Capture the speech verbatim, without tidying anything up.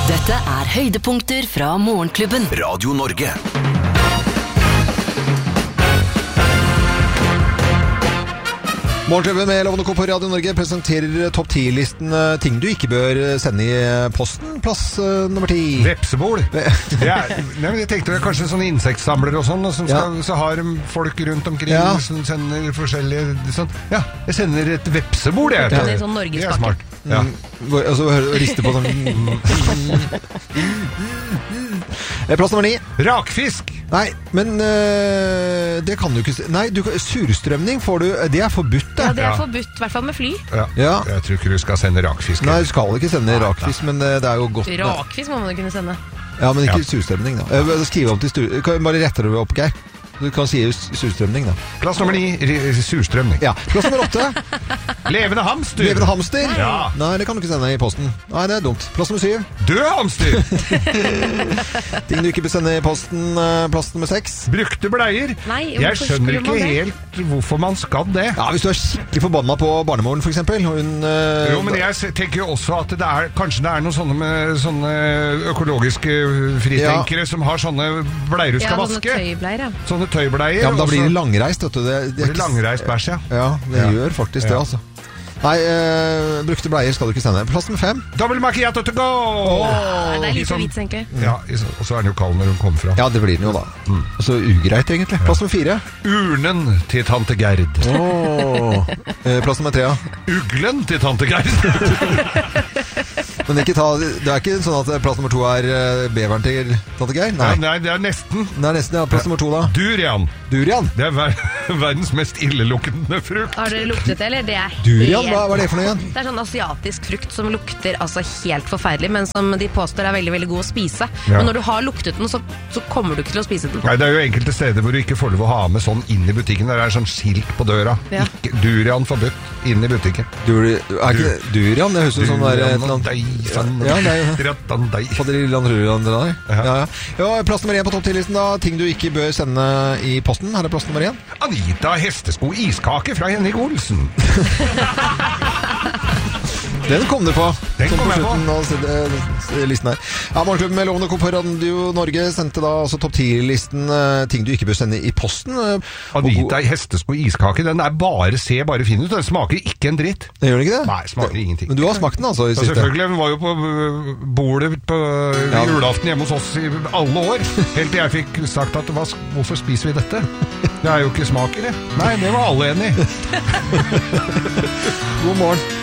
Dette er høydepunkter fra Morgenklubben. Radio Norge. Morgenklubben med Lovende Co på Radio Norge presenterer topp ti-listen ting du ikke bør sende i posten. Plass uh, nummer ti. Vepsebol. Ja, nei, men jeg tenkte det er kanskje sånne insektsamlere og sånn, og som skal, ja. Så har folk rundt omkring ja. Som sender forskjellige sånn. Ja, jeg sender et vepsebol, jeg. Ja. Det er sånn norgespakke. Ja. Mm, altså, riste på sånn. Plass nummer ni. Rakfisk. Nei, men øh, det kan du ikke. Nei, du, surstrømning får du. Det er forbudt. Ja, det er forbudt, i hvert fall med fly. Ja. Ja. Jeg tror ikke du skal sende rakfisk. Nei, du skal ikke sende rakfisk, men det er jo godt. Rakfisk må man jo kunne sende. Ja, men ikke ja. Surstrømning da. Skriv om til stu... Bare retter du opp, Geir. Du kan si surstrømning da. Plass nummer ni, surstrømning. Ja, plass nummer åtte. Levende hamster. Levende hamster? Nei. Ja. Nei, det kan du ikke sende i posten. Nei, det er dumt. Plass nummer syv. Død hamster. Ting du ikke bør sende i posten. Plass nummer seks. Brukte bleier. Nei, jeg skjønner ikke helt hvorfor man skal det. Ja, hvis du er skikkelig forbannet på barnemoren for eksempel. Hun, øh, jo, men jeg tenker jo også at det er, kanskje det er noen sånne, med, sånne økologiske fritenkere ja. Som har sånne bleier du skal ja, vaske. Ja, sånne tøybleier, ja. Sånne tøybleier. Ja, men da blir det langreist, vet du. Det, det, det blir langreist bæsj, ja. Ja, det ja. Gjør faktisk ja. Det, altså. Nei, øh, brukte bleier skal du ikke sende. Plass nummer fem. Double macchiato to go! Oh, det er litt for vits, egentlig. Ja, og så er den jo kald når hun kommer fra. Ja, det blir den jo da. Mm. Og så ugreit, egentlig. Plass nummer fire. Urnen til tante Gerd. Oh. Plass nummer tre, ja. Uglen til tante Gerd. Men ikke ta, det er ikke sånn at plass nummer to er beveren til tante Geir? Nei. Ja, nei, det er nesten. Det er nesten, ja. Plass nummer to da. Durian. Durian? Det er ver verdens mest illeluktende frukt. Har dere luktet det, eller? Det er Durian? Hva, hva er det for noe igjen? Det er sånn asiatisk frukt som lukter altså helt forferdelig, men som de påstår er veldig, veldig god å spise. Ja. Men når du har luktet den, så, så kommer du ikke til å spise den. Nei, det er jo enkelte steder hvor du ikke får lov å ha med sånn inn i butikken. Der er sånn skilt på døra. Ja. Ikke, durian forbudt inn i butikken. Duri, er ikke durian? Det høres ut som det er og deg, sånn. Ja, det er jo på det lille landruland der. Ja, ja. Ja, plass nummer én på topp ti-listen da. Ting du ikke bør sende i posten. Her er plass nummer én. Anita Hestesko iskake fra Henrik Olsen. Den kom du på. Den kom jeg på. Av listen her. Ja, Morgenklubben med Lovende Co på Radio Norge sendte da også topp ti-listen ting du ikke bør sende i posten. Anita Hestesko iskake, den er bare, se bare fin ut. Den smaker ikke en dritt. Det gjør den ikke det? Nei, smaker det, ingenting. Men du har smakt den altså i ja, siste? Selvfølgelig, den var jo på bordet på ja. Julaften hjemme hos oss i alle år. Helt til jeg fikk sagt at hvorfor spiser vi dette? Det er jo ikke smak i det. Nei, det var alle enige. God morgen.